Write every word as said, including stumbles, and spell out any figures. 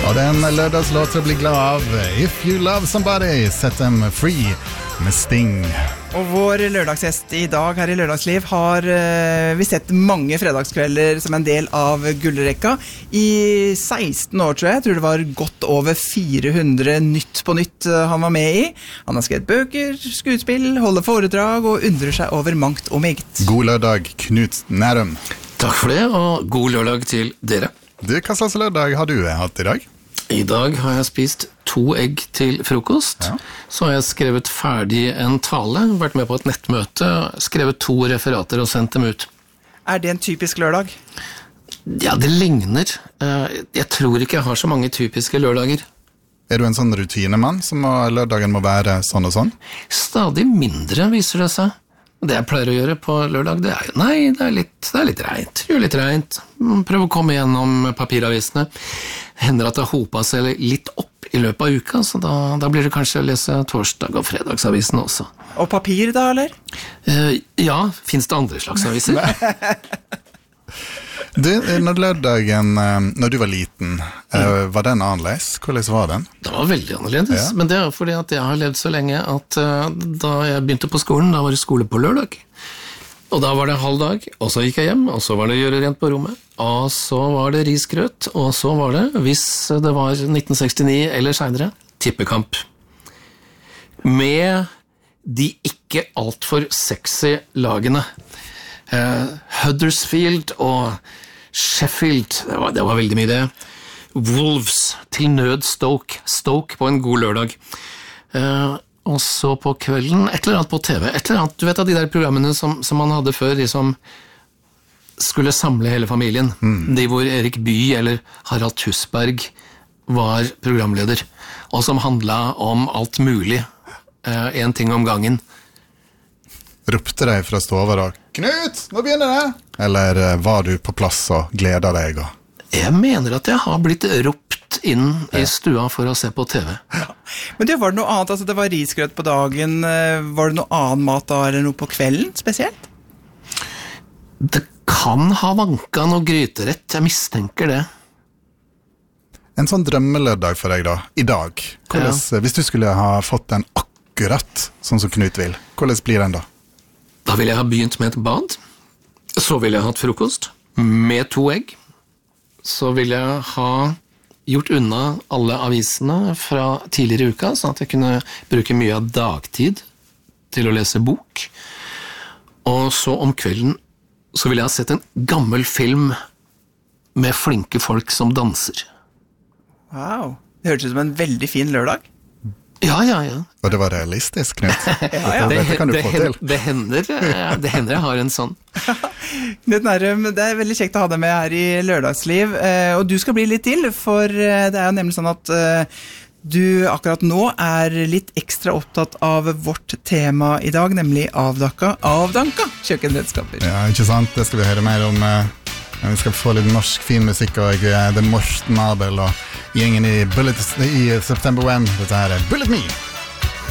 Og det er en lørdagslåt til å bli glad av. If you love somebody, set them free med Sting. Og vår lørdagsgjest i dag her i Lørdagsliv har uh, vi sett mange fredagskvelder som en del av gullrekka. I seksten år, tror jeg. Jeg tror det var godt over fire hundre nytt på nytt uh, han var med i. Han har skrevet bøker, skuespill, holder foredrag og undrer seg over mangt og meget. God lørdag, Knut Nærum. Takk for det, og god lørdag til dere. Du, hva slags lørdag har du hatt i dag? I dag har jeg spist to egg til frokost, ja. Så har jeg skrevet ferdig en tale, vært med på et nettmøte, skrevet to referater og sendt dem ut. Er det en typisk lørdag? Ja, det ligner. Jeg tror ikke jeg har så mange typiske lørdager. Er du en sånn rutinemann som må, lørdagen må være sånn og sånn? Stadig mindre, viser det seg. Det jeg pleier å gjøre på lørdag, det er jo, nei, det er litt, det er litt rent, gjør litt rent, prøv å komme gjennom papiravisene, hender at det hoper seg litt opp i løpet av uka, så da, da blir det kanskje å lese torsdag- og fredagsavisen også. Og papir da, eller? Uh, ja, finnes det andre slags aviser? Du, når lørdagen, når du var liten, mm. var den annerledes? Hvordan var den? Det var veldig annerledes, ja. Men det er fordi at jeg har levd så lenge at da jeg begynte på skolen, da var det skole på lørdag. Og da var det halv dag, og så gikk jeg hjem, og så var det gjøre rent på rommet, og så var det risgrøt, og så var det, hvis det var nitten sekstini eller senere, tippekamp. Med de ikke alt for sexy lagene. Uh, Huddersfield og Sheffield, det var, det var veldig mye det. Wolves, til nød Stoke, Stoke på en god lørdag. Uh, og så på kvelden, et eller annet på T V, et eller annet, du vet av de der programmene som, som man hadde før, de som skulle samle hele familien. Mm. De hvor Erik Bye eller Harald Tusberg var programleder, og som handlet om alt mulig, uh, en ting om gangen. Ropte deg fra stover og Knut, nå begynner det! Eller var du på plass og gleder deg? Og... Jeg mener at jeg har blitt ropt inn i stua for å se på T V. Ja. Men det var det noe annet, altså det var risgrøt på dagen, var det noe annen mat da, eller noe på kvelden spesielt? Det kan ha vanket noe gryterett, jeg mistenker det. En sånn drømmelørdag for deg da, i dag. Hvordan, ja. Hvis du skulle ha fått den akkurat sånn som Knut vil, hvordan blir den da? Da ville jeg ha begynt med et bad, så ville jeg ha hatt frokost med to egg, så ville jeg ha gjort unna alle avisene fra tidligere i uka, sånn at jeg kunne bruke mye av dagtid til å lese bok, og så om kvelden så ville jeg ha sett en gammel film med flinke folk som danser. Wow, det hørtes ut som en veldig fin lørdag. Ja, ja, ja. Og det var realistisk, Knut. ja, ja. Det, det kan du det, få det, til. Det hender, det hender jeg har en sånn. Knut Nærum, det er veldig kjekt å ha deg med her i Lørdagsliv, og du skal bli litt til, for det er jo nemlig sånn at du akkurat nå er litt ekstra opptatt av vårt tema i dag, nemlig avdakka, avdanka kjøkkenredskaper. Ja, ikke sant? Det skal vi høre mer om. Vi skal få litt norsk fin musikk, og det er Morten Abel og gjengen i, Bullet, i September When. Dette her er Bullet Me!